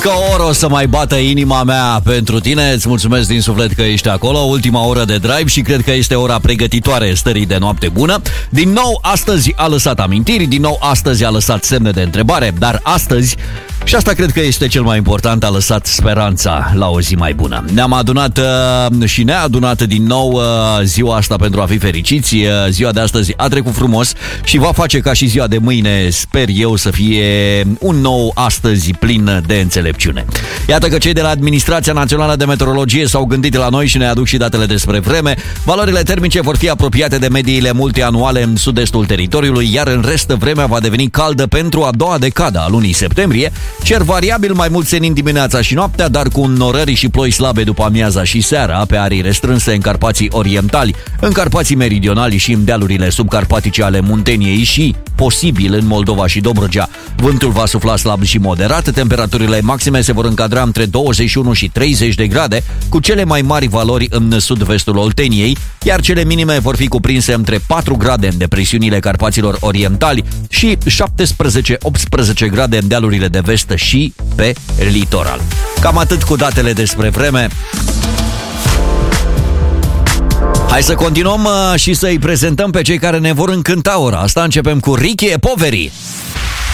Că o oră o să mai bată inima mea pentru tine. Îți mulțumesc din suflet că ești acolo. Ultima oră de drive și cred că este ora pregătitoare stării de noapte bună. Din nou, astăzi a lăsat amintiri. Din nou, astăzi a lăsat semne de întrebare. Dar astăzi, și asta cred că este cel mai important, a lăsat speranța la o zi mai bună. Ne-am adunat și ne-a adunat din nou ziua asta pentru a fi fericiți. Ziua de astăzi a trecut frumos și va face ca și ziua de mâine, sper eu, să fie un nou astăzi plin de înțelepciune. Iată că cei de la Administrația Națională de Meteorologie s-au gândit la noi și ne aduc și datele despre vreme. Valorile termice vor fi apropiate de mediile multianuale în sud-estul teritoriului, iar în rest vremea va deveni caldă pentru a doua decadă a lunii septembrie. Cer variabil, mai mult senin dimineața și noaptea, dar cu înnorări și ploi slabe după amiaza și seara, pe arii restrânse în Carpații Orientali, în Carpații Meridionali și în dealurile subcarpatice ale Munteniei și, posibil, în Moldova și Dobrogea. Vântul va sufla slab și moderat, temperaturile maxime se vor încadra între 21 și 30 de grade, cu cele mai mari valori în sud-vestul Olteniei, iar cele minime vor fi cuprinse între 4 grade în depresiunile Carpaților Orientali și 17-18 grade în dealurile de vest și pe litoral. Cam atât cu datele despre vreme. Hai să continuăm și să-i prezentăm pe cei care ne vor încânta ora asta. Începem cu Ricky e Poveri.